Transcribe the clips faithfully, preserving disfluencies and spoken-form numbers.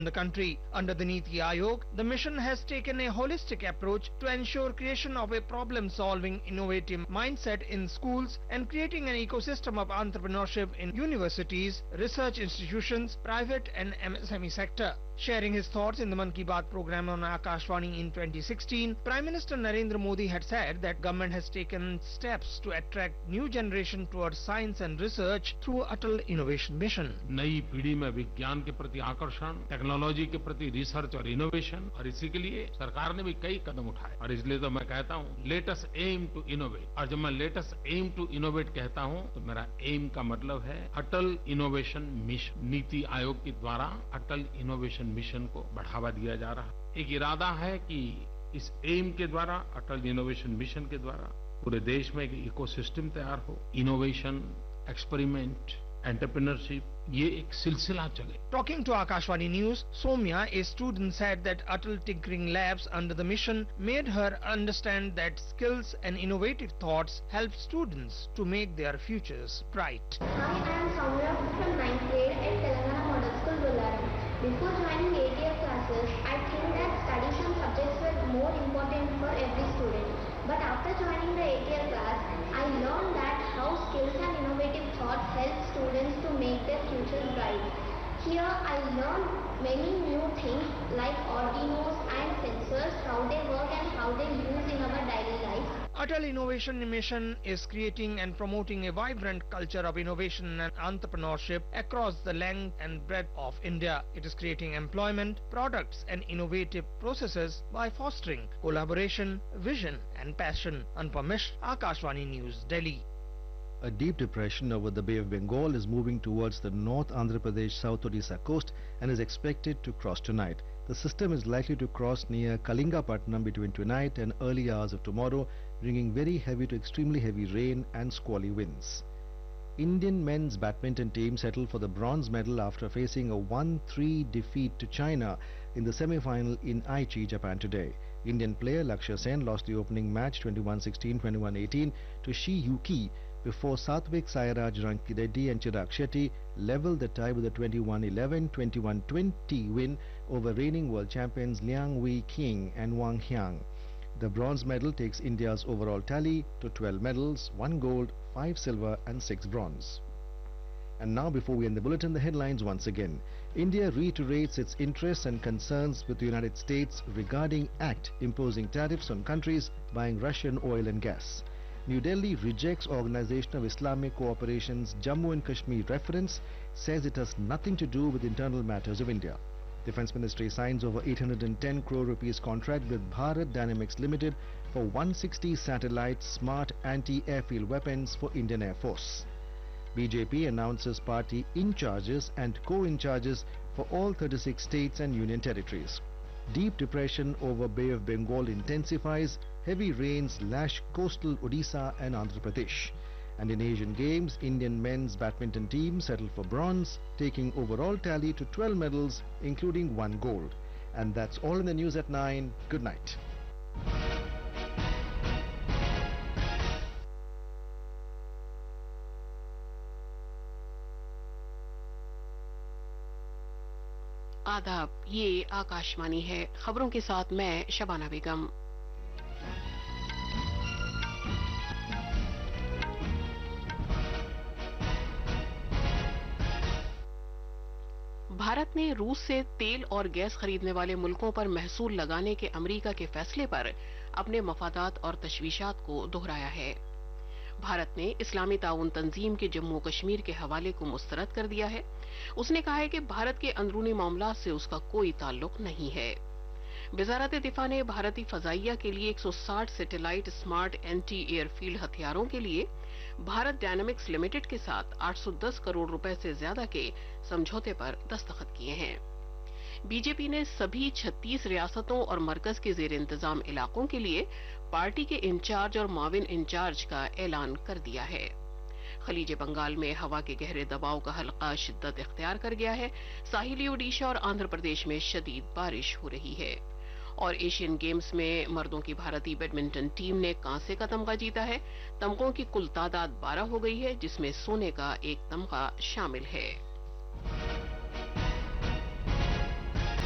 the country. Under the Niti Aayog, the mission has taken a holistic approach to ensure creation of a problem-solving, innovative mindset in schools and creating an ecosystem of entrepreneurship in universities, research institutions, private and M S M E sector. Sharing his thoughts in the Man Ki Baat program on Akashvani in twenty sixteen, Prime Minister Narendra Modi had said that government has taken steps to attract new generation towards science and research through Atal Innovation Mission. नई पीढ़ी में विज्ञान के प्रति आकर्षण, technology के प्रति research और इनोवेशन, और इसी के लिए सरकार ने भी कई कदम उठाए और इसलिए तो मैं कहता हूँ let us M to innovate. और जब मैं let us M to innovate कहता हूँ तो मेरा एम का मतलब है अटल इनोवेशन मिशन। नीति आयोग के द्वारा अटल इनोवेशन मिशन को बढ़ावा दिया जा रहा है। एक इरादा है कि इस एम के द्वारा, अटल इनोवेशन मिशन के द्वारा पूरे देश में एक इकोसिस्टम तैयार हो, इनोवेशन, एक्सपेरिमेंट, एंटरप्रेन्योरशिप, ये एक सिलसिला चले। Talking to Akashvani News, Somya, a student, said that Atal Tinkering Labs under the mission made her understand that skills and innovative thoughts help students to make their futures bright. Hi, I am Soumya from ninth grade at Telangana Model School, Bularam. Before joining A T L classes, I think that studies and subjects were more important for every student. But after joining the A T L class, I learned that how skills and innovative thoughts help students to make their futures bright. Here I learned many new things like Arduinos and sensors, how they work and how they use in our daily life. Atal Innovation Mission is creating and promoting a vibrant culture of innovation and entrepreneurship across the length and breadth of India. It is creating employment, products and innovative processes by fostering collaboration, vision and passion. Anupam Mishra, Akashvani News, Delhi. A deep depression over the Bay of Bengal is moving towards the North Andhra Pradesh South Odisha coast and is expected to cross tonight. The system is likely to cross near Kalingapatnam between tonight and early hours of tomorrow, bringing very heavy to extremely heavy rain and squally winds. Indian men's badminton team settled for the bronze medal after facing a one three defeat to China in the semi-final in Aichi, Japan today. Indian player Lakshya Sen lost the opening match twenty-one sixteen, twenty-one eighteen to Shi Yuki before Satvik Sairaj Rankireddy and Chirag Shetty leveled the tie with a twenty-one eleven, twenty-one twenty win over reigning world champions Liang Wei Qing and Wang Hyang. The bronze medal takes India's overall tally to twelve medals, one gold, five silver and six bronze. And now, before we end the bulletin, the headlines once again. India reiterates its interests and concerns with the United States regarding Act imposing tariffs on countries buying Russian oil and gas. New Delhi rejects Organization of Islamic Cooperation's Jammu and Kashmir reference, says it has nothing to do with internal matters of India. Defence Ministry signs over eight hundred ten crore rupees contract with Bharat Dynamics Limited for one hundred sixty satellite smart anti-airfield weapons for Indian Air Force. B J P announces party in-charges and co-in-charges for all thirty-six states and union territories. Deep depression over Bay of Bengal intensifies, heavy rains lash coastal Odisha and Andhra Pradesh. And in Asian Games, Indian men's badminton team settled for bronze, taking overall tally to twelve medals, including one gold. And that's all in the news at nine. Good night. आदाब, ये आकाशवाणी है। खबरों के साथ मैं शबाना बेगम। भारत ने रूस से तेल और गैस खरीदने वाले मुल्कों पर महसूल लगाने के अमेरिका के फैसले पर अपने मफादात और तशवीशात को दोहराया है। भारत ने इस्लामी ताउन तंजीम के जम्मू कश्मीर के हवाले को मुस्तरद कर दिया है। उसने कहा है कि भारत के अंदरूनी मामलात से उसका कोई ताल्लुक नहीं है। वजारत दिफा ने भारतीय फजाइया के लिए एक सौ साठ सैटेलाइट स्मार्ट एंटी एयरफील्ड हथियारों के लिए भारत डायनामिक्स लिमिटेड के साथ आठ सौ दस करोड़ रुपए से ज्यादा के समझौते पर दस्तखत किए हैं। बीजेपी ने सभी छत्तीस रियासतों और मरकज के जेर इंतजाम इलाकों के लिए पार्टी के इंचार्ज और माविन इंचार्ज का ऐलान कर दिया है। खलीज बंगाल में हवा के गहरे दबाव का हल्का शिद्दत इख्तियार कर गया है। साहिली ओडिशा और आंध्र प्रदेश में शदीद बारिश हो रही है। और एशियन गेम्स में मर्दों की भारतीय बैडमिंटन टीम ने कांसे का तमगा जीता है। तमगों की कुल तादाद बारह हो गई है, जिसमें सोने का एक तमगा शामिल है।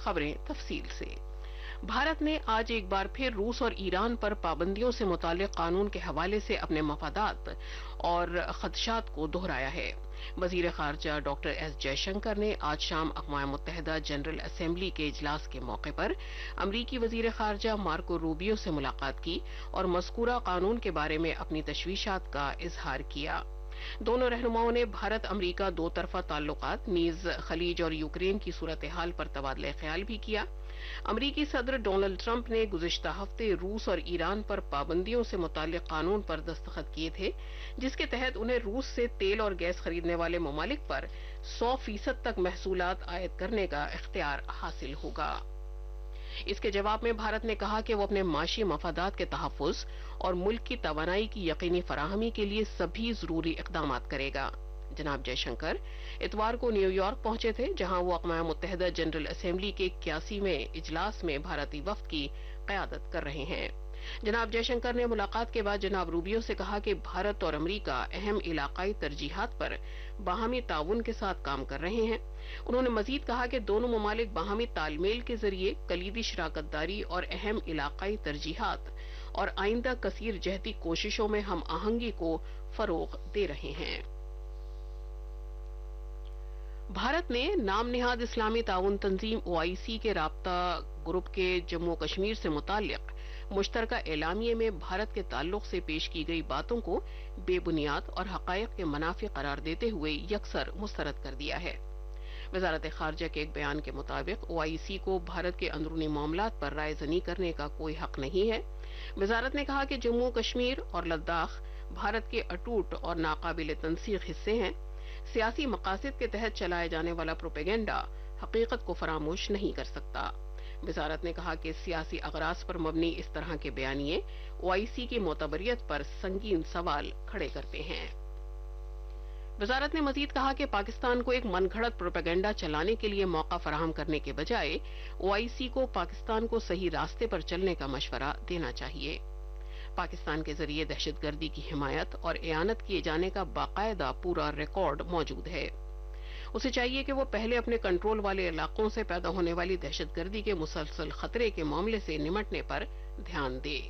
खबरें तफसील से। भारत ने आज एक बार फिर रूस और ईरान पर पाबंदियों से मुताल्लिक कानून के हवाले से अपने मफादात और खदशात को दोहराया है। वजीर खारजा डॉक्टर एस जयशंकर ने आज शाम अक़वाम मुत्तहिदा जनरल असेंबली के इजलास के मौके पर अमरीकी वजीर खारजा मार्को रूबियो से मुलाकात की और मज़कूरा कानून के बारे में अपनी तशवीशात का इजहार किया। दोनों रहनुमाओं ने भारत अमरीका दो तरफा ताल्लुकात नीज खलीज और यूक्रेन की सूरत हाल पर तबादला ख्याल भी किया। अमरीकी सदर डोनाल्ड ट्रंप ने गुज़िश्ता हफ्ते रूस और ईरान पर पाबंदियों से मुताल्लिक कानून पर दस्तखत किए थे, जिसके तहत उन्हें रूस से तेल और गैस खरीदने वाले ममालिक पर सौ फीसद तक महसूलात आयद करने का इख्तियार हासिल होगा। इसके जवाब में भारत ने कहा कि वो अपने माशी मफादात के तहफ़्फ़ुज़ और मुल्क की तवानाई की यकीनी फराहमी के लिए सभी जरूरी इक़दामात करेगा। जनाब जयशंकर इतवार को न्यूयॉर्क पहुंचे थे, जहां वो अक़वाम मुत्तहिदा जनरल असेंबली के इक्यासीवें इजलास में भारतीय वफ्द की क़यादत कर रहे हैं। जनाब जयशंकर ने मुलाकात के बाद जनाब रूबियो से कहा कि भारत और अमरीका अहम इलाकाई तरजीहात पर बाहमी ताउन के साथ काम कर रहे हैं। उन्होंने मजीद कहा कि दोनों ममालिक बाहमी तालमेल के जरिए कलीदी शराकतदारी और अहम इलाकाई तरजीहात और आइंदा कसीर जहती कोशिशों में हम आहंगी को फरोग दे रहे हैं। भारत ने नाम निहाद इस्लामी ताउन तंजीम ओ आई सी के राब्ता ग्रुप के जम्मू कश्मीर से मुताल्लिक मुश्तरका एलामिये में भारत के ताल्लुक से पेश की गई बातों को बेबुनियाद और हकायक के मुनाफी करार देते हुए यकसर मुस्तरद कर दिया है। वजारत खारजा के एक बयान के मुताबिक ओ आई सी को भारत के अंदरूनी मामलात पर रायजनी करने का कोई हक नहीं है। वजारत ने कहा कि जम्मू कश्मीर और लद्दाख भारत के अटूट और नाकाबिल तनसीख हिस्से हैं। सियासी मकासद के तहत चलाया जाने वाला प्रोपेगेंडा हकीकत को फरामोश नहीं कर सकता। वजारत ने कहा कि सियासी अगराज पर मबनी इस तरह के बयानिए ओ आई सी की मोतबरियत पर संगीन सवाल खड़े करते हैं। वजारत ने मजीद कहा कि पाकिस्तान को एक मनगढ़ंत प्रोपेगेंडा चलाने के लिए मौका फराहम करने के बजाय ओ आई सी को पाकिस्तान को सही रास्ते पर चलने का मशवरा देना चाहिए। पाकिस्तान के जरिए दहशतगर्दी की हिमायत और एआनत किए जाने का बाकायदा पूरा रिकॉर्ड मौजूद है। उसे चाहिए कि वो पहले अपने कंट्रोल वाले इलाकों से पैदा होने वाली दहशतगर्दी के मुसलसल खतरे के मामले से निमटने पर ध्यान दे।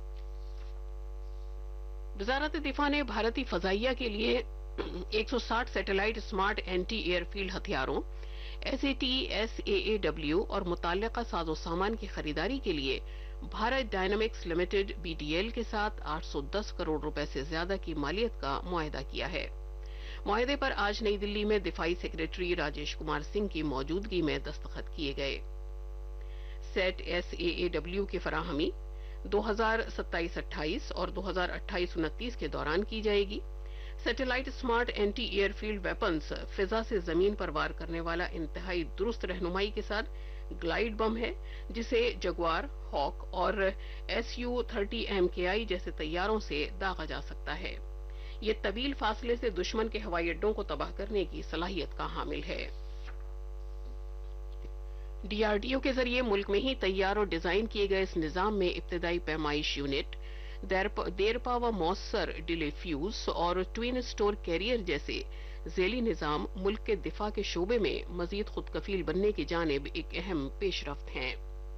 वजारत दिफा ने भारतीय फजाइया के लिए एक सौ साठ सैटेलाइट स्मार्ट एंटी एयरफील्ड हथियारों S A T S A A W और मुताल्लिका साजो सामान की खरीदारी के लिए Bharat dynamics limited B D L के साथ आठ सौ दस करोड़ रुपए से ज्यादा की मालियत का मुआहदा किया है। मुआहदे पर आज नई दिल्ली में दिफाई सेक्रेटरी राजेश कुमार सिंह की मौजूदगी में दस्तखत किए गए। Set S A A W की फराहमी दो हजार सत्ताईस अट्ठाईस और दो हजार अट्ठाईस उनतीस के दौरान की जाएगी। Satellite smart anti airfield weapons फिजा से जमीन पर वार करने वाला इंतहाई दुरुस्त रहनुमाई के साथ ग्लाइड बम है, जिसे जगुआर, हॉक और एस यू थर्टी एम के आई जैसे तैयारों से दागा जा सकता है। ये तवील फासले से दुश्मन के हवाई अड्डों को तबाह करने की सलाहियत का हामिल है। डी आर डी ओ के जरिए मुल्क में ही तैयार और डिजाइन किए गए इस निजाम में इब्तदाई पैमाइश यूनिट, देरपा व मौसर डिले फ्यूज और ट्विन स्टोर कैरियर जैसे झेली निजाम मुल्क के दिफा के शोबे में मजीद खुद कफील बनने की जानिब एक अहम पेशरफ्त हैं।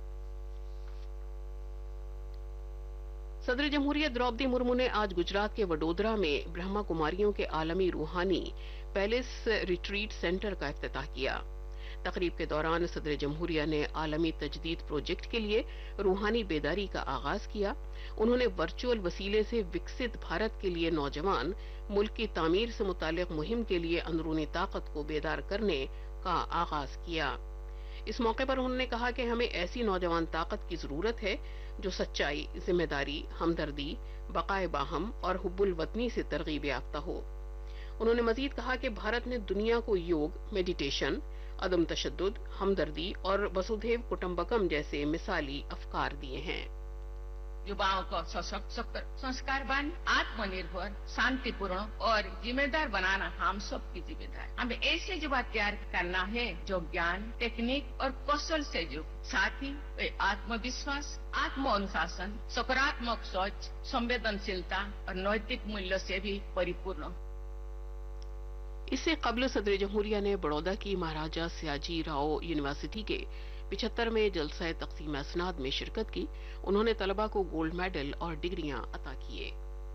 सदर जमहूरियत द्रौपदी मुर्मू ने आज गुजरात के वडोदरा में ब्रह्मा कुमारियों के आलमी रूहानी पैलेस रिट्रीट सेंटर का इफ्तिताह किया। तकरीब के दौरान सदर जमहूरिया ने आलमी तजदीद प्रोजेक्ट के लिए रूहानी बेदारी का आगाज किया। उन्होंने वर्चुअल वसीले से विकसित भारत के लिए नौजवान मुल्क की तामीर से मुताल्लिक मुहिम के लिए अंदरूनी ताकत को बेदार करने का आगाज किया। इस मौके पर उन्होंने कहा कि हमें ऐसी नौजवान ताकत की जरूरत है जो सच्चाई, जिम्मेदारी, हमदर्दी, बकाए बाहम और हुब्बुल वतनी से तरगीब याफ्ता हो। उन्होंने मजीद कहा कि भारत ने दुनिया को योग, मेडिटेशन, अदम तशद्दुद, हमदर्दी और वसुधैव कुटुंबकम जैसे मिसाली अफकार दिए हैं। युवाओं को सशक्त, संस्कारवान, आत्मनिर्भर, शांतिपूर्ण और जिम्मेदार बनाना हम सब की जिम्मेदारी। हमें ऐसे युवा तैयार करना है जो ज्ञान, टेक्निक और कौशल से युक्त, साथ ही वे आत्मविश्वास, आत्म अनुशासन, सकारात्मक सोच, संवेदनशीलता और नैतिक मूल्य से भी परिपूर्ण। इससे कबल सदर जमहूरिया ने बड़ौदा की महाराजा सयाजी राव यूनिवर्सिटी के पिछहत्तरवें जलसा तकसीम असनाद में शिरकत की। उन्होंने तलबा को गोल्ड मेडल और डिग्रियां अता किए।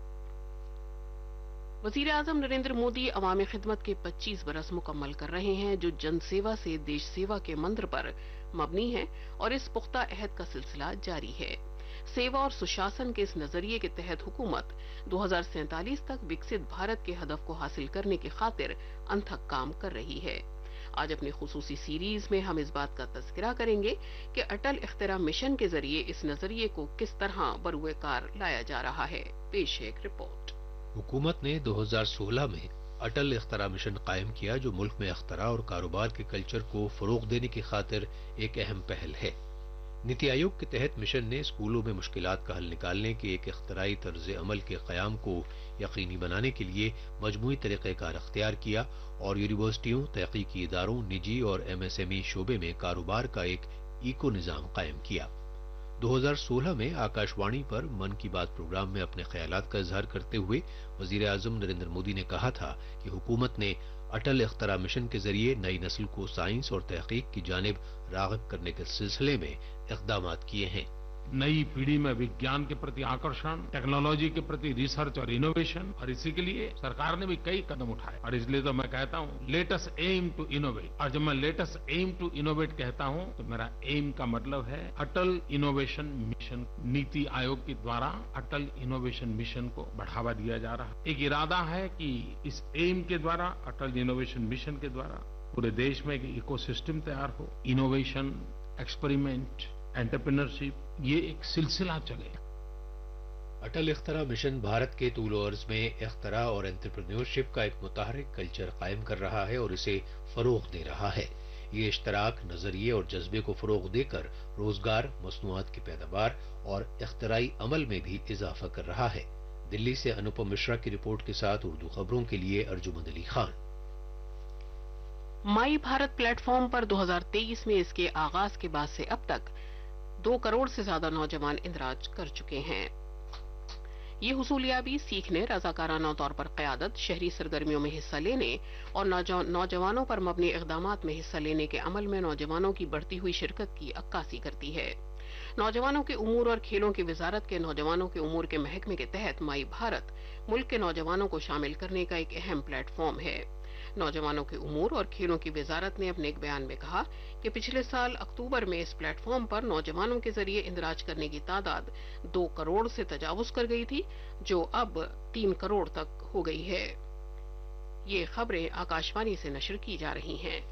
वजीर आजम नरेंद्र मोदी अवामी खिदमत के पच्चीस बरस मुकम्मल कर रहे हैं, जो जन सेवा से देश सेवा के मंत्र पर मबनी है और इस पुख्ता अहद का सिलसिला जारी है। सेवा और सुशासन के इस नजरिए के तहत हुकूमत दो हजार सैंतालीस तक विकसित भारत के हदफ को हासिल करने की खातिर अनथक काम कर रही है। आज अपनी खुसूसी सीरीज में हम इस बात का तज़किरा करेंगे कि अटल इख्तिरा मिशन के जरिए इस नजरिए को किस तरह बरूए कार लाया जा रहा है। पेश है एक रिपोर्ट। हुकूमत ने दो हजार सोलह में अटल इख्तिरा मिशन कायम किया, जो मुल्क में इख्तिरा और कारोबार के कल्चर को फरोग देने की खातिर एक अहम पहल है। नीति आयोग के तहत मिशन ने स्कूलों में मुश्किलात का हल निकालने के एक इख्तिराई तर्ज अमल के क़याम को यकीनी बनाने के लिए मजमूई तरीक़ेकार अख्तियार किया और यूनिवर्सिटियों, तहकीकी इदारों, निजी और एम एस एम ई शोबे में कारोबार का एक इको निज़ाम कायम किया। दो हजार सोलह में आकाशवाणी पर मन की बात प्रोग्राम में अपने ख्यालात का इजहार करते हुए वजीर आजम नरेंद्र मोदी ने कहा था कि हुकूमत ने अटल इख्तिरा मिशन के जरिए नई नस्ल को साइंस और तहकीक की जानिब राग़िब करने के सिलसिले में इक़दामात किए हैं। नई पीढ़ी में विज्ञान के प्रति आकर्षण, टेक्नोलॉजी के प्रति रिसर्च और इनोवेशन, और इसी के लिए सरकार ने भी कई कदम उठाए। और इसलिए तो मैं कहता हूँ let us M to innovate. और जब मैं let us M to innovate कहता हूँ तो मेरा एम का मतलब है अटल इनोवेशन मिशन। नीति आयोग के द्वारा अटल इनोवेशन मिशन को बढ़ावा दिया जा रहा है। एक इरादा है कि इस एम के द्वारा, अटल इनोवेशन मिशन के द्वारा पूरे देश में एक इकोसिस्टम तैयार हो। इनोवेशन, एक्सपेरिमेंट, एंटरप्रेन्योरशिप, ये एक सिलसिला चले। अटल इख्तिरा मिशन भारत के तूल अर्ज में इख्तिरा और एंटरप्रेन्योरशिप का एक मुतहरिक कल्चर कायम कर रहा है और इसे फरोग दे रहा है। ये इश्तराक, नजरिए और जज्बे को फरोग देकर रोजगार, मसनूआत की पैदावार और इख्तिराई अमल में भी इजाफा कर रहा है। दिल्ली से अनुपम मिश्रा की रिपोर्ट के साथ उर्दू खबरों के लिए अर्जुमंद अली खान। माई भारत प्लेटफॉर्म पर दो हजार तेईस में इसके आगाज के बाद से अब तक दो करोड़ से ज्यादा नौजवान इंदराज कर चुके हैं। ये हुसूलियाबी सीखने, रजाकाराना तौर पर क़यादत, शहरी सरगर्मियों में हिस्सा लेने और नौजवानों पर मबनी इक़दामात में हिस्सा लेने के अमल में नौजवानों की बढ़ती हुई शिरकत की अक्कासी करती है। नौजवानों के उमूर और खेलों की वजारत के नौजवानों के उमूर के महकमे के तहत माई भारत मुल्क के नौजवानों को शामिल करने का एक अहम प्लेटफॉर्म है। नौजवानों के उमूर और खेलों की वजारत ने अपने एक बयान में कहा कि पिछले साल अक्टूबर में इस प्लेटफॉर्म पर नौजवानों के जरिए इंदराज करने की तादाद दो करोड़ से तजावुज कर गई थी, जो अब तीन करोड़ तक हो गई है। ये खबरें आकाशवाणी से नशर की जा रही हैं।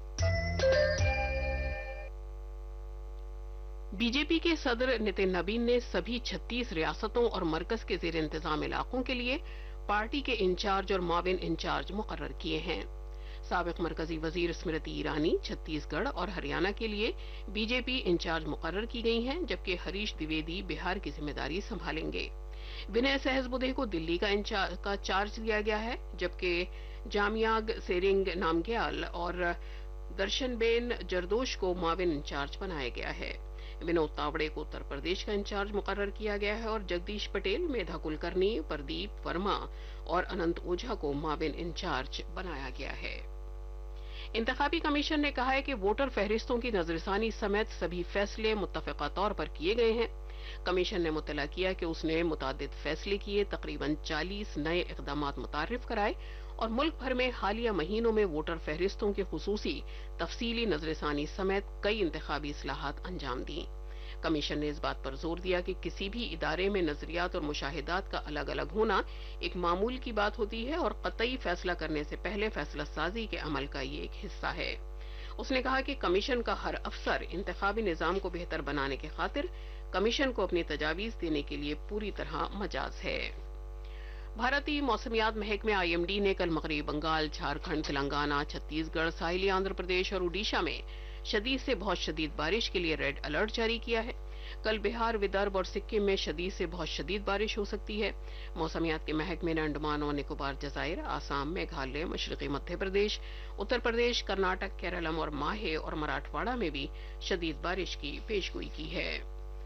बीजेपी के सदर नितिन नबीन ने सभी छत्तीस रियासतों और मरकज के जेर इंतजाम इलाकों के लिए पार्टी के इंचार्ज और माविन इंचार्ज मुकर्रर किए हैं। साबिक मरकजी वजीर स्मृति ईरानी छत्तीसगढ़ और हरियाणा के लिए बीजेपी इंचार्ज मुकर्रर की गई हैं, जबकि हरीश द्विवेदी बिहार की जिम्मेदारी संभालेंगे। विनय सहसबुद्धे को दिल्ली का इंचार्ज का चार्ज दिया गया है, जबकि जामियाग सेरिंग नामग्याल और दर्शनबेन जरदोश को माविन इंचार्ज बनाया गया है। विनोद तावड़े को उत्तर प्रदेश का इंचार्ज मुकर्रर किया गया है और जगदीश पटेल, मेधा कुलकर्णी, प्रदीप वर्मा और अनंत ओझा को माविन इंचार्ज बनाया गया है। इंतखाबी कमीशन ने कहा है कि वोटर फहरिस्तों की नजरसानी समेत सभी फैसले मुत्तफिका तौर पर किए गए हैं। कमीशन ने मुतला किया कि उसने मुतादिद फैसले किए, तकरीबन चालीस नए इक़दामात मुतारिफ कराए और मुल्क भर में हालिया महीनों में वोटर फहरिस्तों की खुसूसी तफसीली नजरसानी समेत कई इंतखाबी इस्लाहात अंजाम दी। कमीशन ने इस बात पर जोर दिया कि किसी भी इदारे में नजरियात और मुशाहिदात का अलग अलग होना एक मामूल की बात होती है और कतई फैसला करने से पहले फैसला साजी के अमल का ये एक हिस्सा है। उसने कहा कि कमीशन का हर अफसर इंतखाबी निजाम को बेहतर बनाने की खातिर कमीशन को अपनी तजावीज देने के लिए पूरी तरह मजाज है। भारतीय मौसमियात महकमे आई एम डी ने कल मगरबी बंगाल, झारखंड, तेलंगाना, छत्तीसगढ़, साहिली आंध्र प्रदेश और उड़ीसा में शदीद से बहुत शदीद बारिश के लिए रेड अलर्ट जारी किया है। कल बिहार, विदर्भ और सिक्किम में शदीद से बहुत शदीद बारिश हो सकती है। मौसमियात के महकमे ने अंडमान और निकोबार जजायर, आसाम, मेघालय, मशरकी मध्य प्रदेश, उत्तर प्रदेश, कर्नाटक, केरलम और माहे और मराठवाड़ा में भी शदीद बारिश की पेशगोई की है।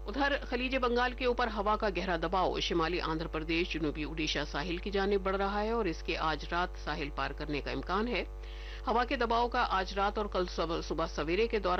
उधर खलीज बंगाल के ऊपर हवा का गहरा दबाव शिमाली आंध्र प्रदेश, जनूबी उड़ीसा साहिल की जानिब बढ़ रहा है और इसके आज रात साहिल पार करने का इम्कान है। हवा के दबाव का आज रात और कल सुबह सवेरे के दौरान